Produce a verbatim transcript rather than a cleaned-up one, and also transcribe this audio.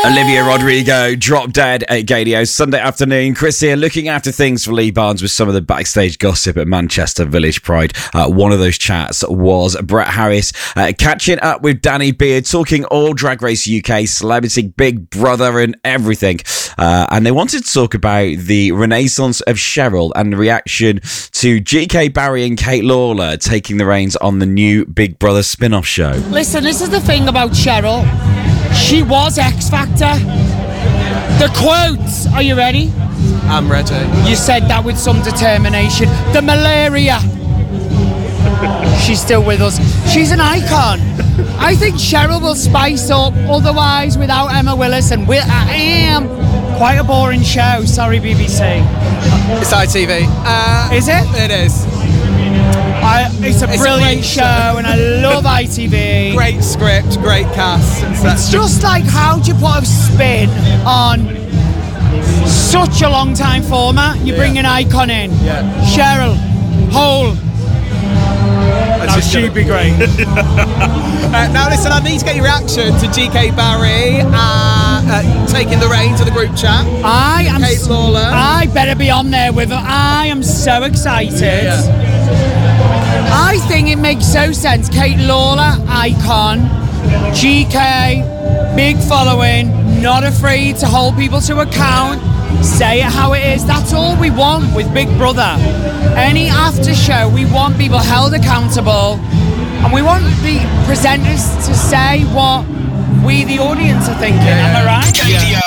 Olivia Rodrigo, Drop Dead at Gadio Sunday afternoon. Chris here, looking after things for Lee Barnes with some of the backstage gossip at Manchester Village Pride. Uh, one of those chats was Brett Harris uh, catching up with Danny Beard, talking all Drag Race U K, celebrity, Big Brother and everything. Uh, and they wanted to talk about the renaissance of Cheryl and the reaction to G K Barry and Kate Lawler taking the reins on the new Big Brother spin-off show. Listen, this is the thing about Cheryl. She was X Factor. The quotes. Are you ready? I'm ready. You said that with some determination. The malaria. She's still with us. She's an icon. I think Cheryl will spice up otherwise without Emma Willis, and we, I am quite a boring show. Sorry, B B C. It's I T V. Uh, is it? It is. I, it's a it's brilliant a show, show and I love I T V. Great script, great cast. It's, it's just like, how do you put a spin on such a long time format? You yeah. bring an icon in. Yeah. Cheryl, Hole. Now she'd be great. uh, now listen, I need to get your reaction to G K Barry uh, uh, taking the reins of the group chat. I am. Kate Lawler. I better be on there with her. I am so excited. Yeah, yeah. I think it makes so sense. Kate Lawler, icon. G K, big following, not afraid to hold people to account. Say it how it is. That's all we want with Big Brother. Any after show, we want people held accountable, and we want the presenters to say what we, the audience, are thinking. Yeah, yeah. Am I right? Yeah.